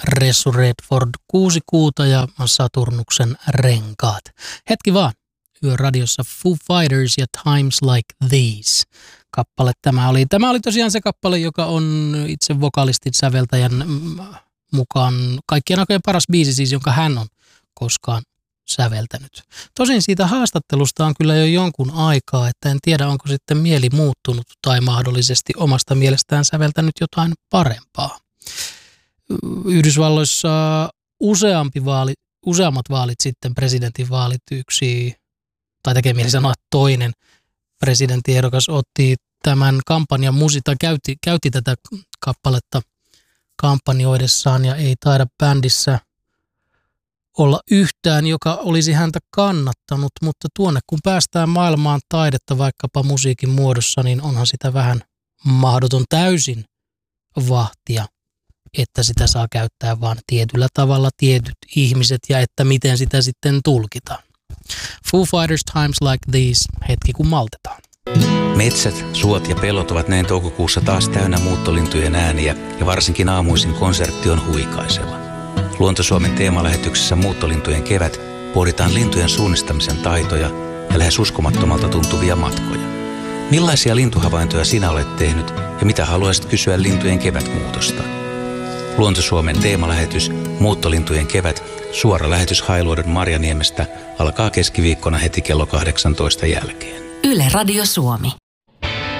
Ressu Redford 6 kuuta ja Saturnuksen renkaat. Hetki vaan, Yöradiossa Foo Fighters ja Times Like These kappale. Tämä oli tosiaan se kappale, joka on itse vokalistin säveltäjän mukaan kaikkien aikojen paras biisi siis, jonka hän on koskaan säveltänyt. Tosin siitä haastattelusta on kyllä jo jonkun aikaa, että en tiedä onko sitten mieli muuttunut tai mahdollisesti omasta mielestään säveltänyt jotain parempaa. Yhdysvalloissa useammat vaalit sitten, presidentinvaalit, tai tekee mieli sanoa toinen presidenttiehdokas otti tämän kampanjan käytti tätä kappaletta kampanjoidessaan ja ei taida bändissä olla yhtään, joka olisi häntä kannattanut, mutta tuonne kun päästään maailmaan taidetta vaikkapa musiikin muodossa, niin onhan sitä vähän mahdoton täysin vahtia, että sitä saa käyttää vain tietyllä tavalla tietyt ihmiset ja että miten sitä sitten tulkitaan. Foo Fighters Times Like These, hetki kun maltetaan. Metsät, suot ja pellot ovat näin toukokuussa taas täynnä muuttolintujen ääniä ja varsinkin aamuisin konsertti on huikaiseva. Luonto-Suomen teemalähetyksessä Muuttolintujen kevät pohditaan lintujen suunnistamisen taitoja ja lähes uskomattomalta tuntuvia matkoja. Millaisia lintuhavaintoja sinä olet tehnyt ja mitä haluaisit kysyä lintujen kevätmuutosta? Luonto-Suomen teemalähetys Muuttolintujen kevät, suora lähetys Hailuodon Marjaniemestä, alkaa keskiviikkona heti kello 18 jälkeen. Yle Radio Suomi.